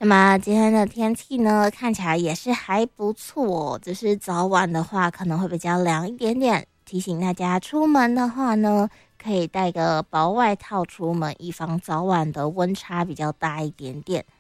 么今天的天气呢，看起来也是还不错，只是早晚的话可能会比较凉一点点。提醒大家出门的话呢，可以带个薄外套出门，以防早晚的温差比较大一点点。